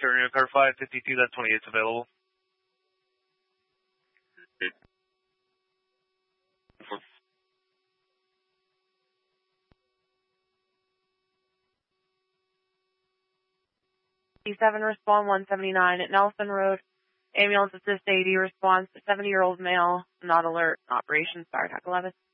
Turner car 552, that 28's available. D7 respond 179 at Nelson Road. Ambulance assist AD response 70-year-old male, not alert. Operation Star Attack 11.